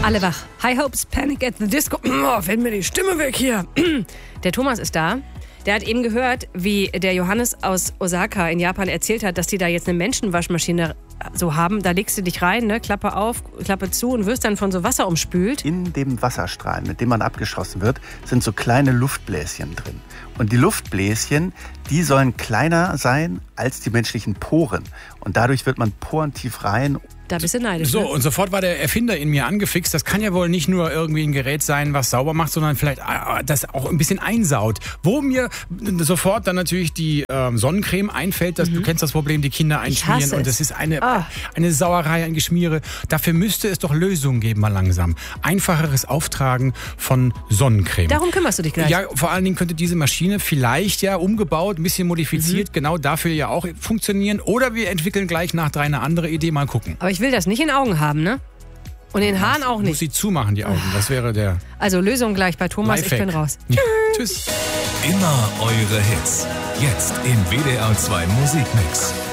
Alle wach. High Hopes, Panic at the Disco. Oh, fällt mir die Stimme weg hier. Der Thomas ist da. Der hat eben gehört, wie der Johannes aus Osaka in Japan erzählt hat, dass die da jetzt eine Menschenwaschmaschine so haben. Da legst du dich rein, ne? Klappe auf, Klappe zu und wirst dann von so Wasser umspült. In dem Wasserstrahl, mit dem man abgeschossen wird, sind so kleine Luftbläschen drin. Und die Luftbläschen, die sollen kleiner sein als die menschlichen Poren. Und dadurch wird man porentief rein. Da bist du neidisch. So, ne? und sofort war der Erfinder in mir angefixt. Das kann ja wohl nicht nur irgendwie ein Gerät sein, was sauber macht, sondern vielleicht das auch ein bisschen einsaut. Wo mir sofort dann natürlich die Sonnencreme einfällt, dass du kennst das Problem, die Kinder einschmieren. Und das ist eine Sauerei, ein Geschmiere. Dafür müsste es doch Lösungen geben, mal langsam. Einfacheres Auftragen von Sonnencreme. Darum kümmerst du dich gleich. Ja, vor allen Dingen könnte diese Maschine vielleicht ja umgebaut, ein bisschen modifiziert, genau dafür ja auch funktionieren. Oder wir entwickeln gleich nach 3 eine andere Idee, mal gucken. Aber ich will das nicht in Augen haben, ne? Und in den Haaren auch Muss nicht. sie zumachen, die Augen. Das wäre der Also Lösung gleich bei Thomas, Lifehack. ich bin raus. Tschüss. Immer eure Hits. Jetzt im WDR 2 Musikmix.